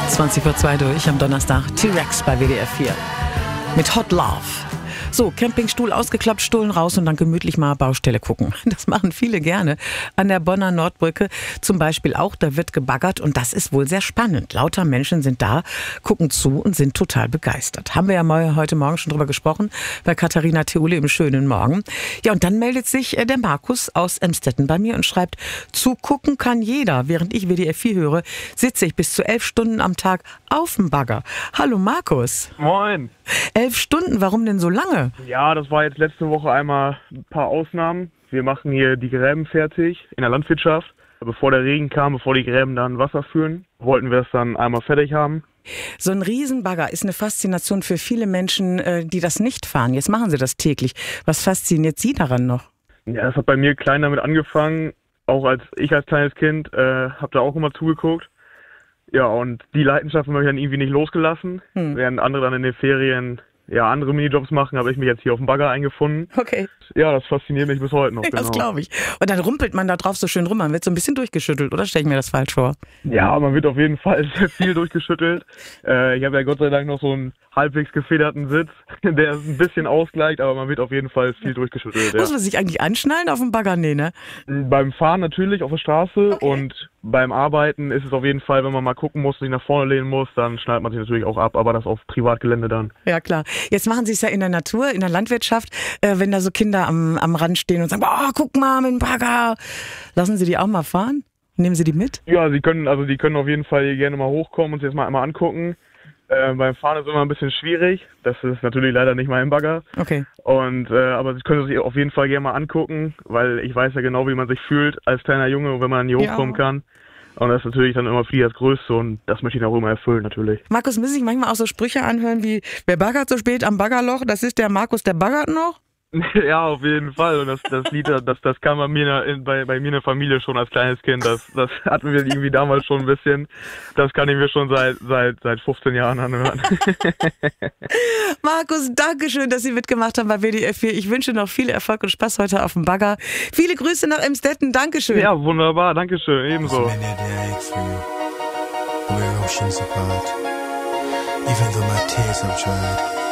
20:02 durch am Donnerstag. T-Rex bei WDR 4 mit Hot Love. So, Campingstuhl ausgeklappt, Stullen raus und dann gemütlich mal Baustelle gucken. Das machen viele gerne. An der Bonner Nordbrücke zum Beispiel auch, da wird gebaggert und das ist wohl sehr spannend. Lauter Menschen sind da, gucken zu und sind total begeistert. Haben wir ja mal heute Morgen schon drüber gesprochen, bei Katharina Theule im schönen Morgen. Ja, und dann meldet sich der Markus aus Emstetten bei mir und schreibt, zugucken kann jeder. Während ich WDR 4 höre, sitze ich bis zu 11 Stunden am Tag auf dem Bagger. Hallo Markus. Moin. 11 Stunden, warum denn so lange? Ja, das war jetzt letzte Woche einmal ein paar Ausnahmen. Wir machen hier die Gräben fertig in der Landwirtschaft. Bevor der Regen kam, bevor die Gräben dann Wasser führen, wollten wir das dann einmal fertig haben. So ein Riesenbagger ist eine Faszination für viele Menschen, die das nicht fahren. Jetzt machen sie das täglich. Was fasziniert Sie daran noch? Ja, das hat bei mir klein damit angefangen. Auch als kleines Kind habe da auch immer zugeguckt. Ja, und die Leidenschaft habe ich dann irgendwie nicht losgelassen. Während andere dann in den Ferien andere Minijobs machen, habe ich mich jetzt hier auf dem Bagger eingefunden. Okay. Ja, das fasziniert mich bis heute noch. Das glaube ich. Und dann rumpelt man da drauf so schön rum, man wird so ein bisschen durchgeschüttelt, oder stelle ich mir das falsch vor? Ja, man wird auf jeden Fall sehr viel durchgeschüttelt. Ich habe ja Gott sei Dank noch so einen halbwegs gefederten Sitz, der ist ein bisschen ausgleicht, aber man wird auf jeden Fall viel durchgeschüttelt. Muss man sich eigentlich anschnallen auf dem Bagger? Nee, ne? Beim Fahren natürlich auf der Straße und beim Arbeiten ist es auf jeden Fall, wenn man mal gucken muss, sich nach vorne lehnen muss, dann schnallt man sich natürlich auch ab, aber das auf Privatgelände dann. Ja, klar. Jetzt machen Sie es ja in der Natur, in der Landwirtschaft, wenn da so Kinder am Rand stehen und sagen, boah, guck mal mit dem Bagger. Lassen Sie die auch mal fahren? Nehmen Sie die mit? Ja, die können auf jeden Fall hier gerne mal hochkommen und sich das mal einmal angucken. Beim Fahren ist es immer ein bisschen schwierig. Das ist natürlich leider nicht mein Bagger. Okay. Aber Sie können sich auf jeden Fall gerne mal angucken, weil ich weiß ja genau, wie man sich fühlt als kleiner Junge, wenn man hier hochkommen kann. Und das ist natürlich dann immer für die das Größte und das möchte ich auch immer erfüllen natürlich. Markus, müssen sich manchmal auch so Sprüche anhören wie, wer baggert so spät am Baggerloch, das ist der Markus, der baggert noch? Ja, auf jeden Fall. Und das Lied, das kam bei mir in der Familie schon als kleines Kind. Das hatten wir irgendwie damals schon ein bisschen. Das kann ich mir schon seit 15 Jahren anhören. Markus, danke schön, dass Sie mitgemacht haben bei WDR 4. Ich wünsche noch viel Erfolg und Spaß heute auf dem Bagger. Viele Grüße nach Emstetten. Dankeschön. Ja, wunderbar. Dankeschön. Ebenso. Even though my tears have dried,